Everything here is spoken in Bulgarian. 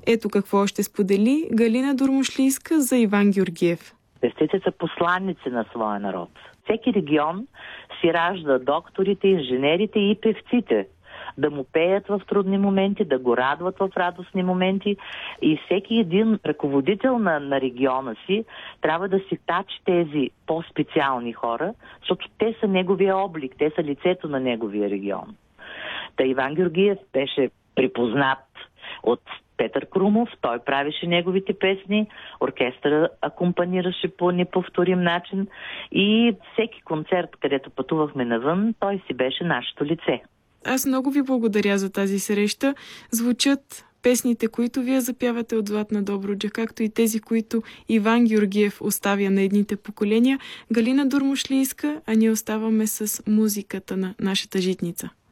Ето какво ще сподели Галина Дурмушлийска за Иван Георгиев. Певците са посланници на своя народ. Всеки регион си ражда докторите, инженерите и певците да му пеят в трудни моменти, да го радват в радостни моменти, и всеки един ръководител на региона си трябва да си тачи тези по-специални хора, защото те са неговия облик, те са лицето на неговия регион. Та Иван Георгиев беше припознат от Петър Крумов, той правеше неговите песни, оркестъра акомпанираше по неповторим начин и всеки концерт, където пътувахме навън, той си беше нашето лице. Аз много ви благодаря за тази среща. Звучат песните, които вие запявате от Златна Добруджа, както и тези, които Иван Георгиев оставя на едните поколения. Галина Дурмушлийска, а ние оставаме с музиката на нашата житница.